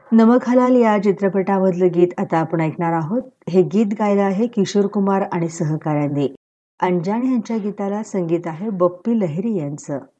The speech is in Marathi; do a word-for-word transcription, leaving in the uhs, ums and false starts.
नमक हलाल या चित्रपटामधलं गीत आता आपण ऐकणार आहोत. हे गीत गायलं आहे किशोर कुमार आणि सहकाऱ्यांनी. अंजाने यांच्या गीताला संगीत आहे बप्पी लहिरी यांचं.